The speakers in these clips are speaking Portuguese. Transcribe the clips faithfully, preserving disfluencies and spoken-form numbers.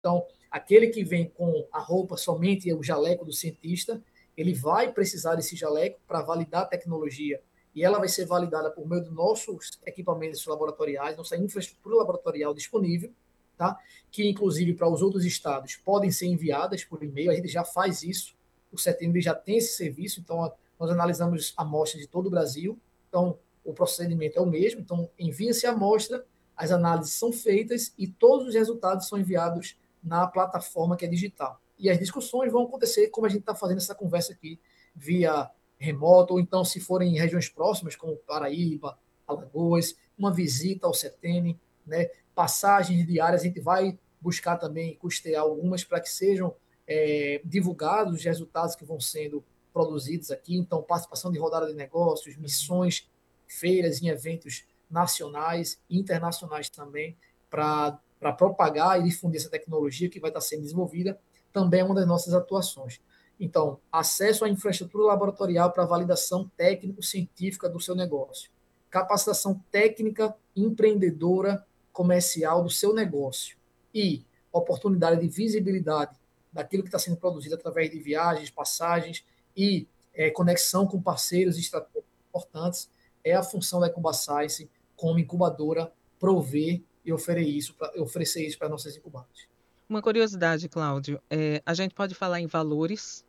Então, aquele que vem com a roupa somente o jaleco do cientista, ele vai precisar desse jaleco para validar a tecnologia. E ela vai ser validada por meio dos nossos equipamentos laboratoriais, nossa infraestrutura laboratorial disponível, tá? Que inclusive para os outros estados podem ser enviadas por e-mail, a gente já faz isso, o setembro já tem esse serviço, então nós analisamos amostras de todo o Brasil, então o procedimento é o mesmo, então envia-se a amostra, as análises são feitas e todos os resultados são enviados na plataforma que é digital. E as discussões vão acontecer como a gente está fazendo essa conversa aqui, via remoto, ou então, se forem em regiões próximas, como Paraíba, Alagoas, uma visita ao CETENE, né? Passagens diárias, a gente vai buscar também custear algumas para que sejam é, divulgados os resultados que vão sendo produzidos aqui. Então, participação de rodada de negócios, missões, feiras em eventos nacionais e internacionais também, para para propagar e difundir essa tecnologia que vai estar sendo desenvolvida, também é uma das nossas atuações. Então, acesso à infraestrutura laboratorial para validação técnico-científica do seu negócio. Capacitação técnica, empreendedora, comercial do seu negócio. E oportunidade de visibilidade daquilo que está sendo produzido através de viagens, passagens e é, conexão com parceiros estratégicos importantes é a função da Incuba Science como incubadora prover e oferecer isso para oferecer isso para nossas incubadoras. Uma curiosidade, Cláudio, é, a gente pode falar em valores?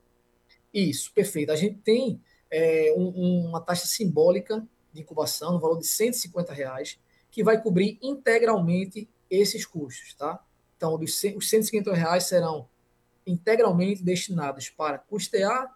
Isso, perfeito. A gente tem é, um, uma taxa simbólica de incubação, no valor de cento e cinquenta reais, que vai cobrir integralmente esses custos, tá? Então, os cento e cinquenta reais serão integralmente destinados para custear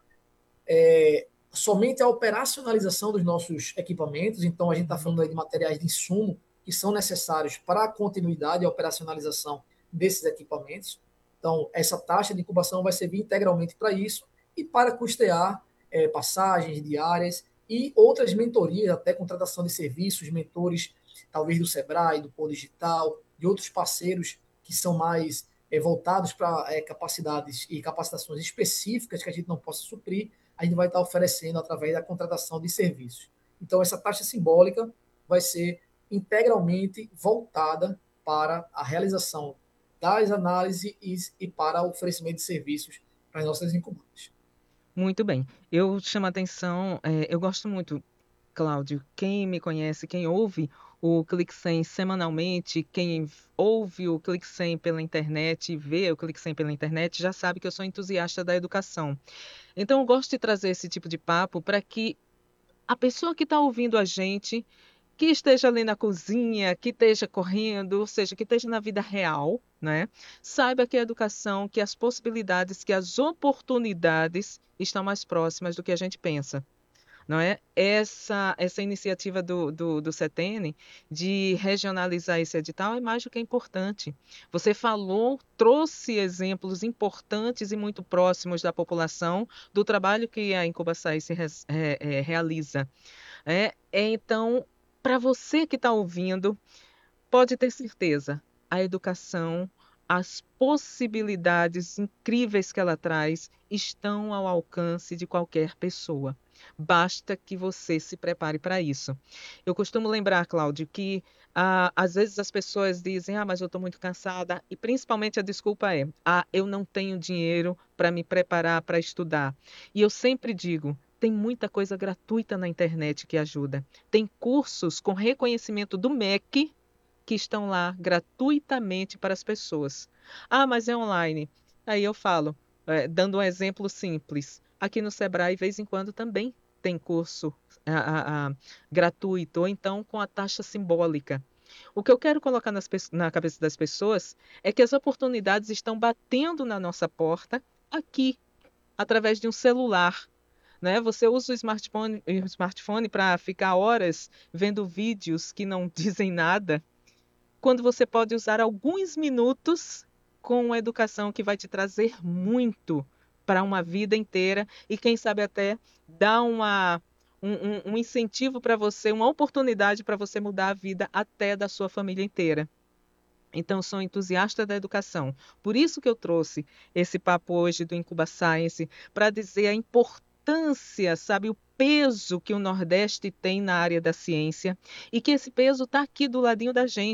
é, somente a operacionalização dos nossos equipamentos. Então, a gente está falando aí de materiais de insumo que são necessários para a continuidade e operacionalização desses equipamentos. Então, essa taxa de incubação vai servir integralmente para isso e para custear é, passagens diárias e outras mentorias, até contratação de serviços, mentores, talvez do Sebrae, do Pô Digital, de outros parceiros que são mais é, voltados para é, capacidades e capacitações específicas que a gente não possa suprir, a gente vai estar oferecendo através da contratação de serviços. Então, essa taxa simbólica vai ser integralmente voltada para a realização das análises e, e para o oferecimento de serviços para as nossas incubadoras. Muito bem. Eu chamo a atenção, é, eu gosto muito, Cláudio, quem me conhece, quem ouve o ClickSem semanalmente, quem ouve o ClickSem pela internet, vê o ClickSem pela internet, já sabe que eu sou entusiasta da educação. Então, eu gosto de trazer esse tipo de papo para que a pessoa que está ouvindo a gente, que esteja ali na cozinha, que esteja correndo, ou seja, que esteja na vida real, né? Saiba que a educação, que as possibilidades, que as oportunidades estão mais próximas do que a gente pensa. Não é? Essa, essa iniciativa do, do, do CETENE de regionalizar esse edital é mais do que importante. Você falou, trouxe exemplos importantes e muito próximos da população do trabalho que a Incuba Science re, é, é, realiza. É, é, então, para você que está ouvindo, pode ter certeza, a educação, as possibilidades incríveis que ela traz estão ao alcance de qualquer pessoa. Basta que você se prepare para isso. Eu costumo lembrar, Cláudio, que ah, às vezes as pessoas dizem: ah, mas eu estou muito cansada, e principalmente a desculpa é: ah, eu não tenho dinheiro para me preparar para estudar. E eu sempre digo: tem muita coisa gratuita na internet que ajuda. Tem cursos com reconhecimento do M E C que estão lá gratuitamente para as pessoas. Ah, mas é online. Aí eu falo, é, dando um exemplo simples. Aqui no Sebrae, de vez em quando, também tem curso ah, ah, ah, gratuito, ou então com a taxa simbólica. O que eu quero colocar nas, na cabeça das pessoas é que as oportunidades estão batendo na nossa porta aqui, através de um celular. Né? Você usa o smartphone, o smartphone para ficar horas vendo vídeos que não dizem nada, quando você pode usar alguns minutos com uma educação que vai te trazer muito para uma vida inteira e quem sabe até dar uma, um, um, um incentivo para você, uma oportunidade para você mudar a vida até da sua família inteira. Então, sou entusiasta da educação. Por isso que eu trouxe esse papo hoje do Incuba Science, para dizer a importância, sabe, o peso que o Nordeste tem na área da ciência e que esse peso está aqui do ladinho da gente.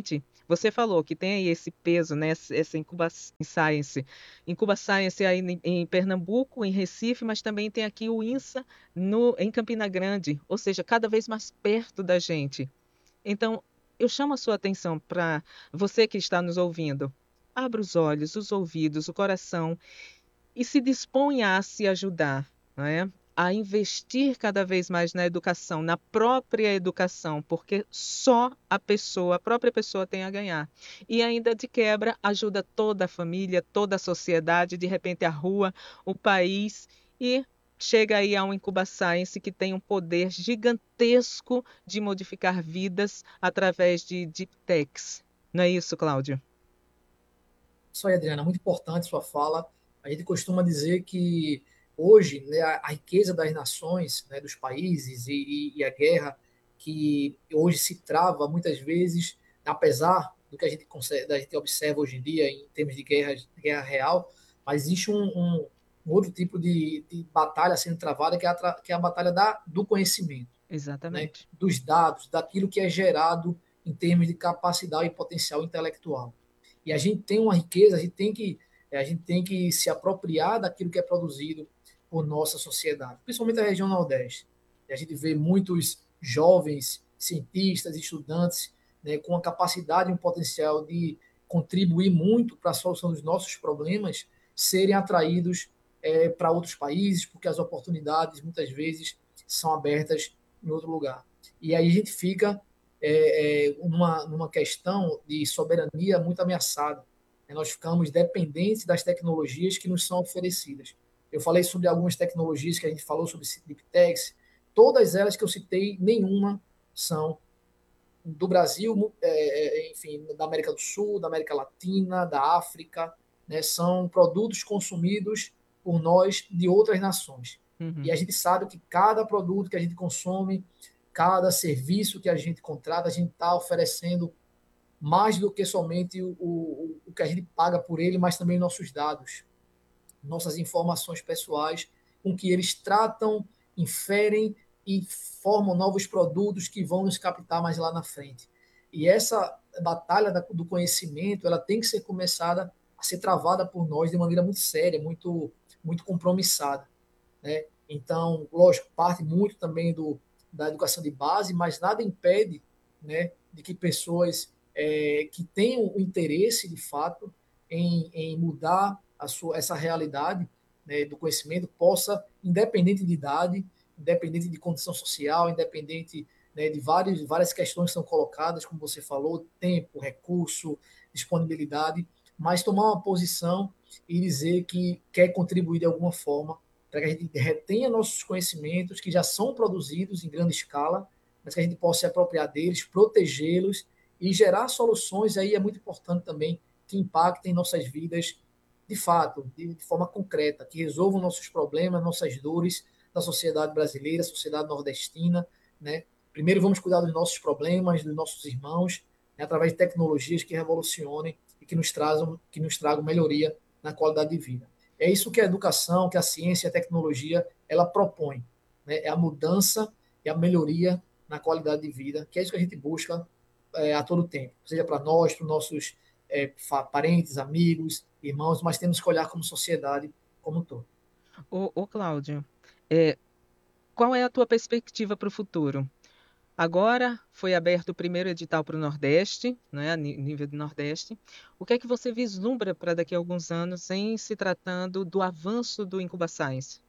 Você falou que tem aí esse peso, né, essa essa Incuba Science. Incuba Science aí em em Pernambuco, em Recife, mas também tem aqui o INSA no em Campina Grande, ou seja, cada vez mais perto da gente. Então, eu chamo a sua atenção para você que está nos ouvindo. Abra os olhos, os ouvidos, o coração e se disponha a se ajudar, não é? A investir cada vez mais na educação, na própria educação, porque só a pessoa, a própria pessoa tem a ganhar. E ainda de quebra, ajuda toda a família, toda a sociedade, de repente a rua, o país e chega aí a um Incuba Science que tem um poder gigantesco de modificar vidas através de deep techs. Não é isso, Cláudio? Isso aí, Adriana, muito importante sua fala. A gente costuma dizer que hoje, né, a, a riqueza das nações, né, dos países e, e, e a guerra que hoje se trava muitas vezes, apesar do que a gente, consegue, a gente observa hoje em dia em termos de guerra, guerra real, mas existe um, um, um outro tipo de, de batalha sendo travada que é a, tra- que é a batalha da, do conhecimento, né, Exatamente. dos dados, daquilo que é gerado em termos de capacidade e potencial intelectual. E a gente tem uma riqueza, a gente tem que, a gente tem que se apropriar daquilo que é produzido por nossa sociedade, principalmente a região Nordeste. E a gente vê muitos jovens cientistas, estudantes, né, com a capacidade e um potencial de contribuir muito para a solução dos nossos problemas, serem atraídos é, para outros países, porque as oportunidades muitas vezes são abertas em outro lugar. E aí a gente fica é, é, numa, numa questão de soberania muito ameaçada. Nós ficamos dependentes das tecnologias que nos são oferecidas. Eu falei sobre algumas tecnologias que a gente falou sobre Deep Techs, todas elas que eu citei, nenhuma são do Brasil, é, enfim, da América do Sul, da América Latina, da África, né? São produtos consumidos por nós de outras nações. E Uhum. a gente sabe que cada produto que a gente consome, cada serviço que a gente contrata, a gente está oferecendo mais do que somente o, o, o que a gente paga por ele, mas também nossos dados, nossas informações pessoais, com que eles tratam, inferem e formam novos produtos que vão nos captar mais lá na frente. E essa batalha do conhecimento, ela tem que ser começada a ser travada por nós de maneira muito séria, muito, muito compromissada, né? Então, lógico, parte muito também do, da educação de base, mas nada impede, né, de que pessoas é, que tenham o interesse, de fato, em, em mudar a sua, essa realidade, né, do conhecimento, possa, independente de idade, independente de condição social, independente, né, de vários, várias questões que são colocadas, como você falou, tempo, recurso, disponibilidade, mas tomar uma posição e dizer que quer contribuir de alguma forma para que a gente retenha nossos conhecimentos que já são produzidos em grande escala, mas que a gente possa se apropriar deles, protegê-los e gerar soluções aí é muito importante também que impactem nossas vidas de fato, de, de forma concreta, que resolvam nossos problemas, nossas dores da sociedade brasileira, sociedade nordestina, né? Primeiro vamos cuidar dos nossos problemas, dos nossos irmãos, né, através de tecnologias que revolucionem e que nos trazam, que nos tragam melhoria na qualidade de vida. É isso que a educação, que a ciência e a tecnologia ela propõe, né? É a mudança e a melhoria na qualidade de vida, que é isso que a gente busca é, a todo tempo, seja para nós, para os nossos é, parentes, amigos, irmãos, mas temos que olhar como sociedade como um todo. Ô, ô Cláudio, é, qual é a tua perspectiva para o futuro? Agora foi aberto o primeiro edital para o Nordeste, né, a nível do Nordeste. O que é que você vislumbra para daqui a alguns anos em se tratando do avanço do Incuba Science?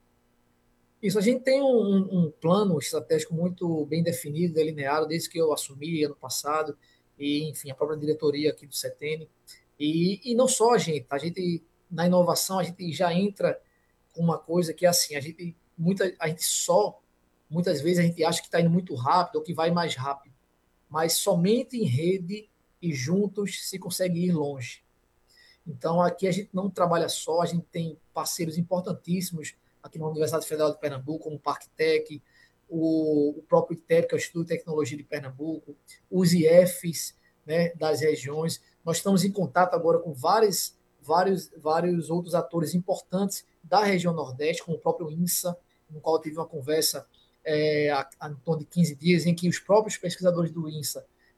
Isso, a gente tem um, um um plano estratégico muito bem definido, delineado, desde que eu assumi ano passado, e, enfim, a própria diretoria aqui do CETENI. E, e não só a gente, a gente, na inovação, a gente já entra com uma coisa que é assim, a gente, muita, a gente só, muitas vezes a gente acha que está indo muito rápido ou que vai mais rápido, mas somente em rede e juntos se consegue ir longe. Então, aqui a gente não trabalha só, a gente tem parceiros importantíssimos aqui na Universidade Federal de Pernambuco, como o Parktec, o, o próprio ITEP, que é o Instituto de Tecnologia de Pernambuco, os I Fs, né, das regiões. Nós estamos em contato agora com vários, vários, vários outros atores importantes da região Nordeste, como o próprio INSA, no qual eu tive uma conversa é, há, há em torno de quinze dias, em que os próprios pesquisadores do INSA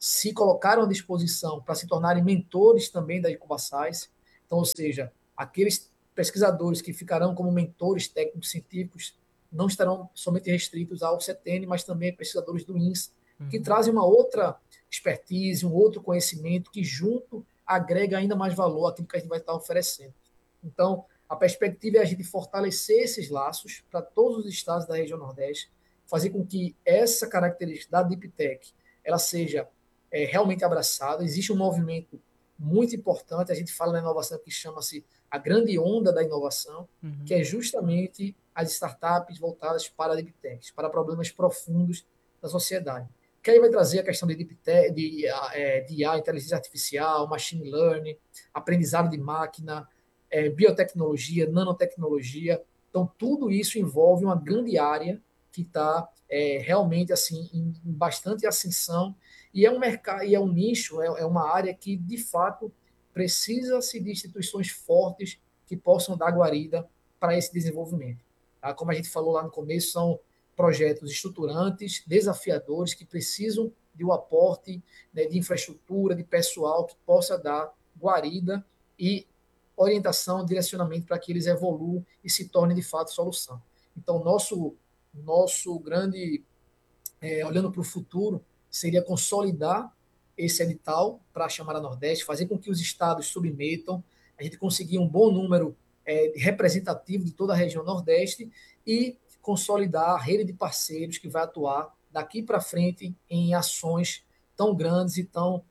se colocaram à disposição para se tornarem mentores também da IncubaScience. Então, ou seja, aqueles pesquisadores que ficarão como mentores técnicos científicos não estarão somente restritos ao C T N, mas também pesquisadores do I N S, que Uhum. trazem uma outra expertise, um outro conhecimento que junto agrega ainda mais valor àquilo que a gente vai estar oferecendo. Então, a perspectiva é a gente fortalecer esses laços para todos os estados da região Nordeste, fazer com que essa característica da Deep Tech ela seja é, realmente abraçada. Existe um movimento muito importante, a gente fala na inovação que chama-se a grande onda da inovação, Uhum. que é justamente as startups voltadas para a Deep Tech, para problemas profundos da sociedade. Que aí vai trazer a questão de Deep Tech, de, é, de I A, inteligência artificial, machine learning, aprendizado de máquina, é, biotecnologia, nanotecnologia. Então, tudo isso envolve uma grande área que está é, realmente assim em, em bastante ascensão e é um mercado e é um nicho, é, é uma área que de fato precisa-se de instituições fortes que possam dar guarida para esse desenvolvimento. Tá? Como a gente falou lá no começo, são projetos estruturantes, desafiadores, que precisam de um aporte, né, de infraestrutura, de pessoal que possa dar guarida e orientação, direcionamento para que eles evoluam e se tornem de fato solução. Então, nosso, nosso grande, é, olhando para o futuro, seria consolidar esse edital para a Chamada Nordeste, fazer com que os estados submetam, a gente conseguir um bom número é, representativo de toda a região Nordeste e consolidar a rede de parceiros que vai atuar daqui para frente em ações tão grandes e tão,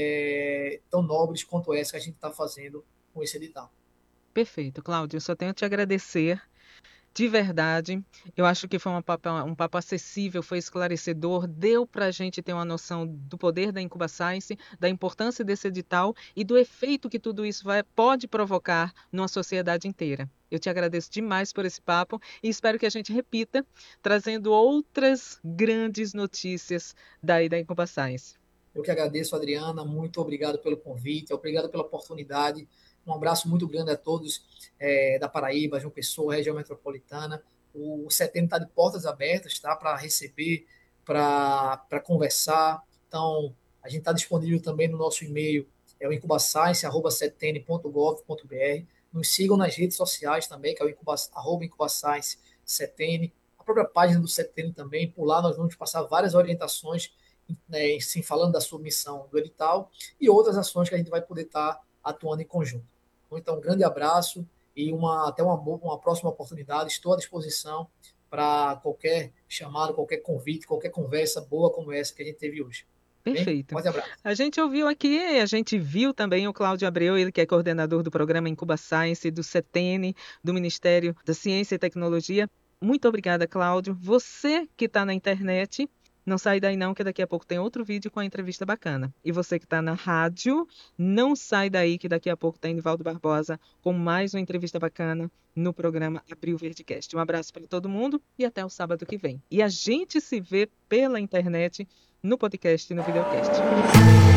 é, tão nobres quanto essa que a gente está fazendo com esse edital. Perfeito, Cláudio. Eu só tenho a te agradecer. De verdade, eu acho que foi um papo, um papo acessível, foi esclarecedor, deu para a gente ter uma noção do poder da IncubaScience, da importância desse edital e do efeito que tudo isso vai, pode provocar numa sociedade inteira. Eu te agradeço demais por esse papo e espero que a gente repita, trazendo outras grandes notícias daí da IncubaScience. Eu que agradeço, Adriana. Muito obrigado pelo convite, obrigado pela oportunidade. Um abraço muito grande a todos é, da Paraíba, João Pessoa, região metropolitana. O setembro está de portas abertas, tá? Para receber, para conversar. Então, a gente está disponível também no nosso e-mail, é o incubascience arroba setn ponto gov ponto br. Nos sigam nas redes sociais também, que é o incuba, arroba incubascience setn. A própria página do setn também. Por lá nós vamos passar várias orientações, né, sim, falando da submissão do edital e outras ações que a gente vai poder estar atuando em conjunto. Então, um grande abraço e uma, até uma, uma próxima oportunidade. Estou à disposição para qualquer chamado, qualquer convite, qualquer conversa boa como essa que a gente teve hoje. Bem? Perfeito. Forte abraço. A gente ouviu aqui, a gente viu também o Cláudio Abreu, ele que é coordenador do programa IncubaScience, do C T N, do Ministério da Ciência e Tecnologia. Muito obrigada, Cláudio. Você que está na internet, não sai daí não, que daqui a pouco tem outro vídeo com a entrevista bacana. E você que está na rádio, não sai daí, que daqui a pouco tem Nivaldo Barbosa com mais uma entrevista bacana no programa Abril Verdecast. Um abraço para todo mundo e até o sábado que vem. E a gente se vê pela internet, no podcast e no videocast.